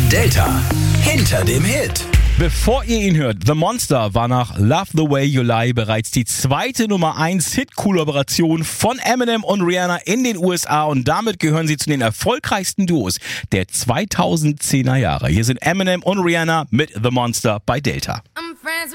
Delta hinter dem Hit. Bevor ihr ihn hört, The Monster war nach Love the Way You Lie bereits die zweite Nummer 1 Hit-Kollaboration von Eminem und Rihanna in den USA und damit gehören sie zu den erfolgreichsten Duos der 2010er Jahre. Hier sind Eminem und Rihanna mit The Monster bei Delta.